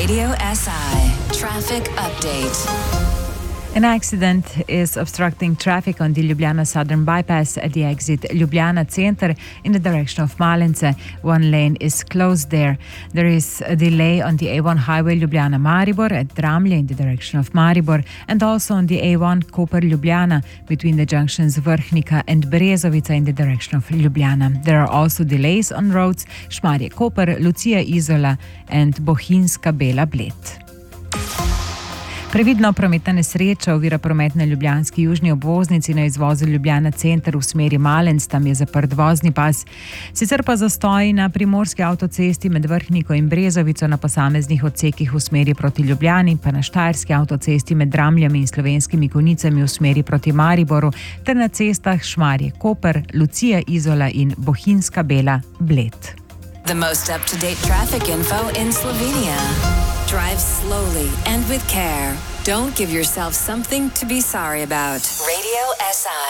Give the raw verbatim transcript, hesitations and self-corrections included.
Radio S I Traffic Update. An accident is obstructing traffic on the Ljubljana Southern Bypass at the exit Ljubljana Center in the direction of Malence. One lane is closed there. There is a delay on the A one highway Ljubljana Maribor at Dramlje in the direction of Maribor, and also on the A one Koper Ljubljana between the junctions Vrhnika and Brezovica in the direction of Ljubljana. There are also delays on roads Šmarje Koper, Lucija Izola and Bohinjska Bela Bled. Previdno prometna nesreča ovira promet na ljubljanski južni obvoznici na izvozu Ljubljana Center v smeri Malenc, tam je zaprt vozni pas. Sicer pa zastoji na primorski avtocesti med Vrhniko in Brezovico na posameznih odsekih v smeri proti Ljubljani, pa na štajerski avtocesti med Dramljami in Slovenskimi Konjicami v smeri proti Mariboru ter na cestah Šmarje Koper, Lucija Izola in Bohinjska Bela Bled. The most up-to-date traffic info in Slovenia. Drive slowly and with care. Don't give yourself something to be sorry about. Radio S I.